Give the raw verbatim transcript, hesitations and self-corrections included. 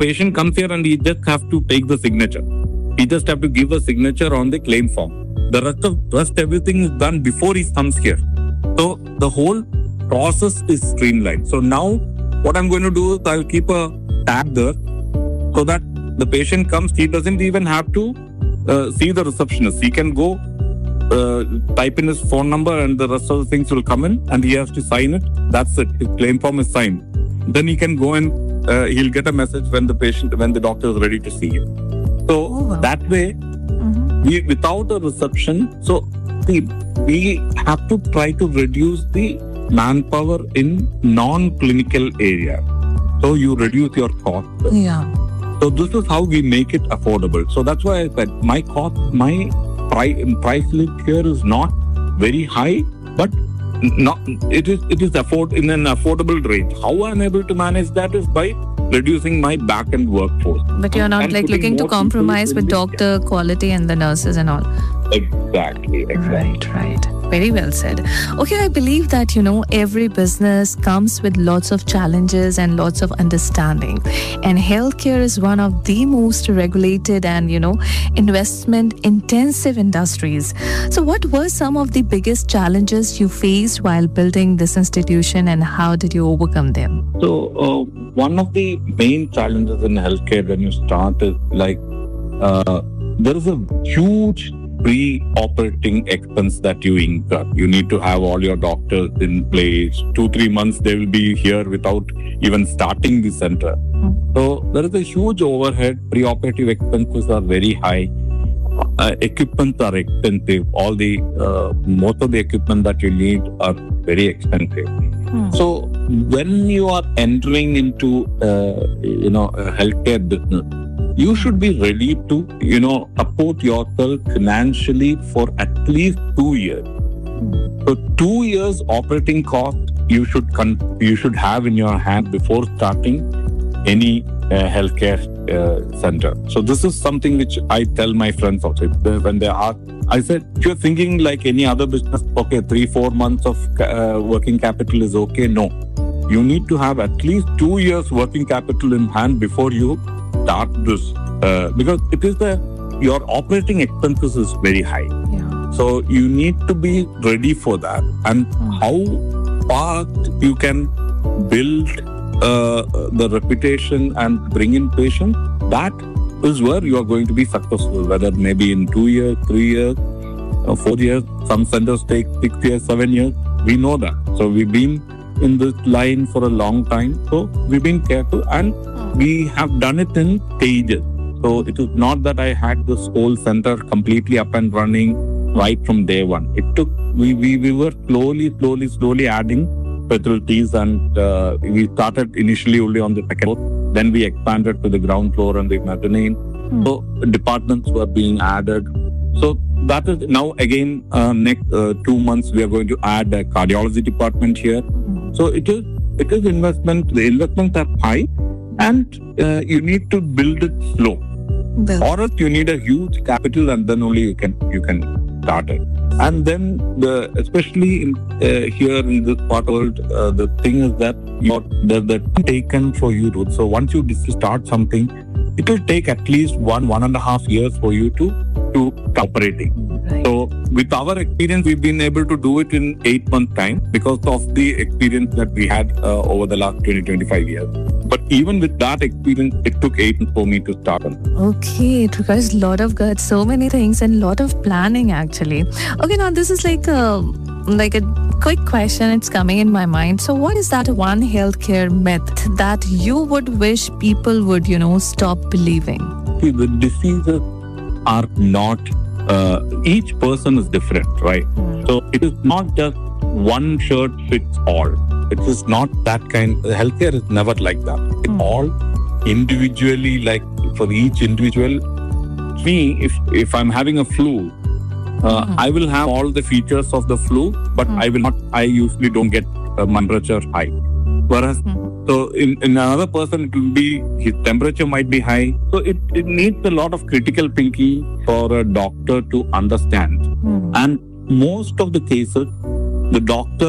patient comes here and he just have to take the signature. He just have to give a signature on the claim form. The rest of rest everything is done before he comes here. So the whole process is streamlined. So now what I'm going to do is I'll keep a tab there so that the patient comes, he doesn't even have to uh, see the receptionist. He can go uh, type in his phone number and the rest of the things will come in and he has to sign it. That's it. His claim form is signed. Then he can go and uh, he'll get a message when the patient, when the doctor is ready to see him. So Oh, wow. that way, Mhm. we without a reception, so see, we have to try to reduce the manpower in non-clinical area. So you reduce your cost. Yeah. So this is how we make it affordable. So that's why I said my cost, my price, price list here is not very high, but not it is it is afford in an affordable range. How I'm able to manage that is by reducing my back end workforce. But you're not And like putting looking to more people compromise in with the- doctor quality and the nurses and all. Exactly, exactly. Right, right. Very well said. Okay, I believe that, you know, every business comes with lots of challenges and lots of understanding. And healthcare is one of the most regulated and, you know, investment intensive industries. So what were some of the biggest challenges you faced while building this institution and how did you overcome them? So uh, one of the main challenges in healthcare when you start is like uh, there is a huge pre-operating expense that you incur. You need to have all your doctors in place. Two, three months they will be here without even starting the center. Mm. So there is a huge overhead. Pre-operative expenses are very high. Uh, equipment are expensive. All the uh, most of the equipment that you need are very expensive. Mm. So when you are entering into uh, you know a healthcare business, you should be ready to you know support yourself financially for at least two years. Mm. So two years operating cost you should con- you should have in your hand before starting any uh, healthcare uh, center. So this is something which I tell my friends also when they ask. I said, if you're thinking like any other business, okay, three, four months of uh, working capital is okay. No, you need to have at least two years working capital in hand before you start this, uh, because it is the your operating expenses is very high. Yeah. So you need to be ready for that. And Mm. how fast you can build uh, the reputation and bring in patients, that is where you are going to be successful. Whether maybe in two years, three years, uh, four years, some centers take six years, seven years. We know that. So we've been in this line for a long time. So we've been careful and we have done it in stages. So it is not that I had this whole center completely up and running right from day one. It took, we, we, we were slowly, slowly, slowly adding facilities and uh, we started initially only on the second floor. Then we expanded to the ground floor and the mezzanine. Hmm. So departments were being added. So that is now again, uh, next uh, two months, we are going to add a cardiology department here. Mm. So it is, it is investment, the investments are high and uh, you need to build it slow. Well, Or else you need a huge capital and then only you can, you can start it. And then the, especially in, uh, here in this part of the world, uh, the thing is that your, the, the time taken for you to, so once you start something, it will take at least one, one and a half years for you to, to operating. right. So with our experience, we've been able to do it in eight months time because of the experience that we had uh, over the last twenty, twenty-five years. But even with that experience, it took eight months for me to start on. Okay, it requires a lot of guts, so many things, and a lot of planning actually. Okay, now this is like a like a quick question. It's coming in my mind. So, what is that one healthcare myth that you would wish people would, you know, stop believing? See, the diseases are not. Uh, each person is different, right? Mm. So it is not just one shirt fits all. It is not that kind. Healthcare is never like that. It's Mm. all individually, like for each individual. Me, if if I'm having a flu, uh, Mm. I will have all the features of the flu, but Mm. I will not. I usually don't get uh, my temperature high. Whereas, Mm. so in, in another person, it will be his temperature might be high. So it, it needs a lot of critical thinking for a doctor to understand. Mm. And most of the cases, the doctor